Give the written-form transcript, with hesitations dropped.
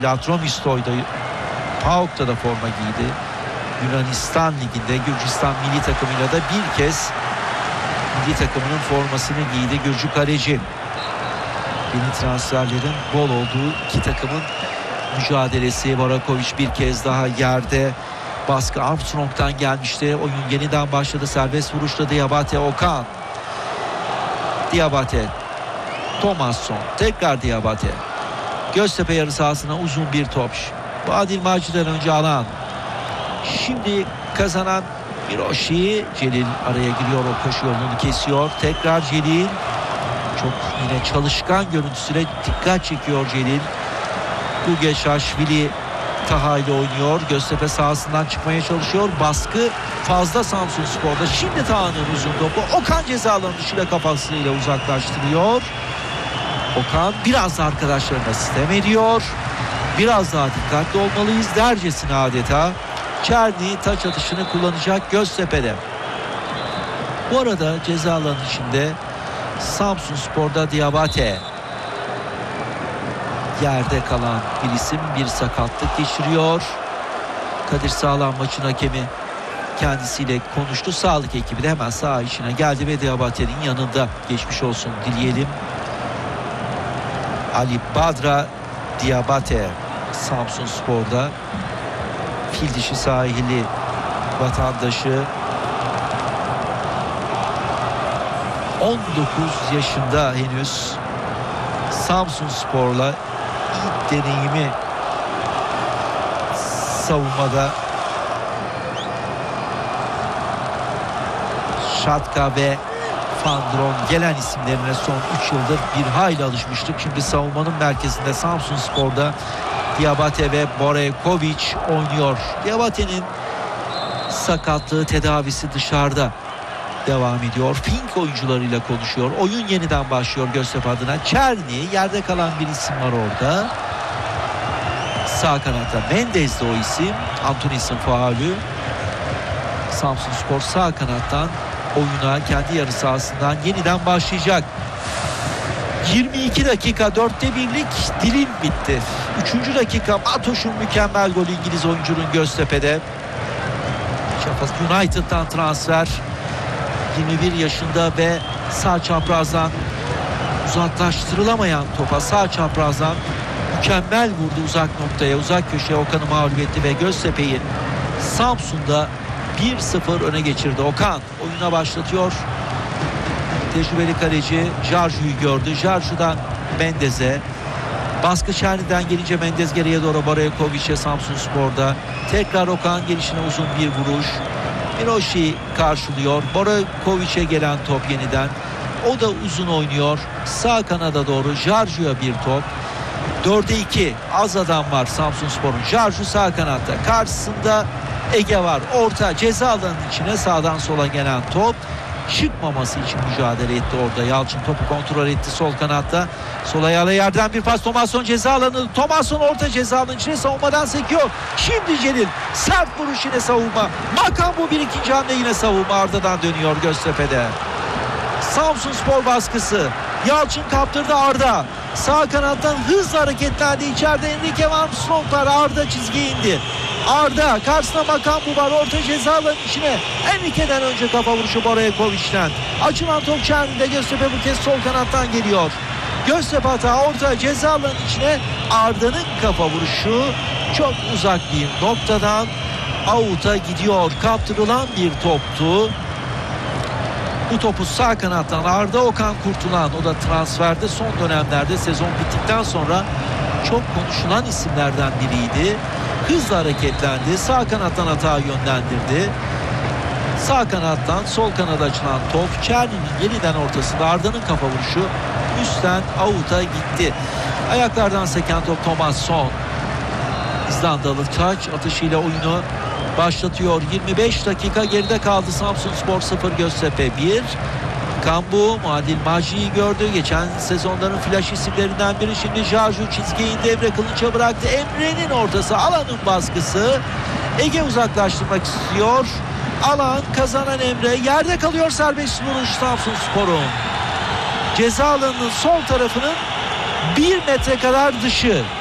Latromistoy'da, PAOK'ta da forma giydi. Yunanistan Ligi'nde Gürcistan milli takımıyla da bir kez milli takımının formasını giydi Gürcü kaleci. Yeni transferlerin bol olduğu iki takımın mücadelesi. Varakovic bir kez daha yerde. Baskı Armstrong'dan gelmişti. Oyun yeniden başladı. Serbest vuruşla Diabate, Okan. Diabate. Thomasson. Tekrar Diabate. Göztepe yarı sahasına uzun bir top. Adil Maci'den önce alan. Şimdi kazanan Miroshi. Celil araya giriyor. O koşu yolunu kesiyor. Tekrar Celil. Çok yine çalışkan görüntüsüne dikkat çekiyor Celil. Bugeşaşvili Taha ile oynuyor. Göztepe sahasından çıkmaya çalışıyor. Baskı fazla Samsunspor'da. Şimdi Taha'nın uzun topu. Okan ceza alanı dışıyla kafasıyla uzaklaştırıyor. Okan biraz da arkadaşlarına sitem ediyor. Biraz daha dikkatli olmalıyız dercesine adeta. Çerni taç atışını kullanacak Göztepe'de. Bu arada ceza alanı içinde Samsunspor'da Diabate. Yerde kalan bir isim bir sakatlık geçiriyor. Kadir Sağlam maçın hakemi kendisiyle konuştu. Sağlık ekibi de hemen saha içine geldi ve Diabate'nin yanında. Geçmiş olsun dileyelim. Ali Badra Diabate Samsunspor'da Fildişi sahili vatandaşı, 19 yaşında henüz, Samsunspor'la ilk deneyimi savunmada. Şatka ve Fandron gelen isimlerine son 3 yıldır bir hayli alışmıştık. Şimdi savunmanın merkezinde Samsunspor'da Diabate ve Borekovic oynuyor. Diabate'nin sakatlığı, tedavisi dışarıda devam ediyor. Fink oyuncularıyla konuşuyor. Oyun yeniden başlıyor Göztepe adına. Çerni, yerde kalan bir isim var orada. Sağ kanatta Mendez'de o isim. Antunis'in faulü. Samsunspor sağ kanattan oyuna kendi yarı sahasından yeniden başlayacak. 22 dakika 4'te 1'lik dilim bitti. 3. dakika Matoş'un mükemmel golü İngiliz oyuncunun Göztepe'de. Sheffield United'dan transfer. 21 yaşında ve sağ çaprazdan uzaklaştırılamayan topa sağ çaprazdan mükemmel vurdu uzak noktaya, uzak köşeye. Okan'ı mağlup etti ve Göztepe'yi Samsun'da 1-0 öne geçirdi. Okan oyuna başlatıyor. Tecrübeli kaleci Jarju'yu gördü. Jarju'dan Mendez'e. Baskı Çerni'den gelince Mendez geriye doğru Borekovic'e Samsunspor'da. Tekrar Okan gelişine uzun bir vuruş. Miroshi karşılıyor. Borekovic'e gelen top yeniden. O da uzun oynuyor. Sağ kanada doğru Jarju'ya bir top. 4'e 2 az adam var Samsunspor'un. Jarju sağ kanatta. Karşısında Ege var. Orta ceza alanının içine sağdan sola gelen top. Çıkmaması için mücadele etti orada. Yalçın topu kontrol etti sol kanatta. Sol ayağıyla yerden bir pas. Thomasson ceza alanı. Thomasson orta ceza alanının içine savunmadan sekiyor. Şimdi Celil sert vuruş, yine savunma. Makambu bir ikinci hamle, yine savunma. Arda'dan dönüyor Göztepe'de. Samsunspor baskısı. Yalçın kaptırdı Arda. Sağ kanattan hızla hareketlendi. İçeride Enrique Van Stronklar. Arda çizgiye indi. Arda karşısına Makambu var. Orta ceza alanının içine. Enrique'den önce kafa vuruşu Borekovic'ten. Açılan top Çerni'de. Göztepe bu kez sol kanattan geliyor. Göztepe hata, orta ceza alanının içine. Arda'nın kafa vuruşu çok uzak bir noktadan out'a gidiyor. Kaptırılan bir toptu. Bu topu sağ kanattan Arda Okan Kurtulan, o da transferde son dönemlerde sezon bittikten sonra çok konuşulan isimlerden biriydi. Hızla hareketlendi. Sağ kanattan hata yönlendirdi. Sağ kanattan sol kanada açılan top Çerni'nin yeniden ortasında. Arda'nın kafa vuruşu üstten out'a gitti. Ayaklardan seken top Thomasson. İzlandalı taç atışıyla oyunu başlatıyor. 25 dakika geride kaldı. Samsunspor 0, Göztepe 1. Kambu Adil Maci'yi gördü. Geçen sezonların flash isimlerinden biri. Şimdi Jarju çizgiye indi. Emre Kılıç'a bıraktı. Emre'nin ortası, alanın baskısı. Ege uzaklaştırmak istiyor. Alan kazanan Emre. Yerde kalıyor, serbest vuruş Samsunspor'un. Ceza alanının sol tarafının 1 metre kadar dışı.